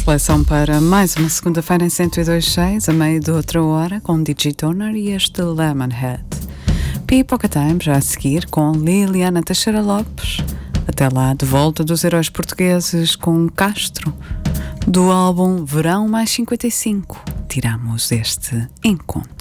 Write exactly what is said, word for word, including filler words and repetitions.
seleção para mais uma segunda-feira em cento e dois ponto seis, a meio de outra hora, com Digitoner e este Lemonhead. Pipoca Time já a seguir com Liliana Teixeira Lopes. Até lá, de volta dos heróis portugueses com Castro. Do álbum Verão mais cinquenta e cinco, tiramos este encontro.